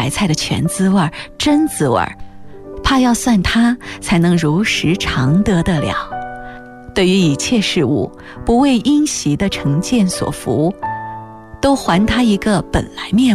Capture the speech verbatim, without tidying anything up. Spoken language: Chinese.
白菜的全滋味真滋味，怕要算它才能如实常得得了。对于一切事物，不为因习的成见所缚，都还它一个本来面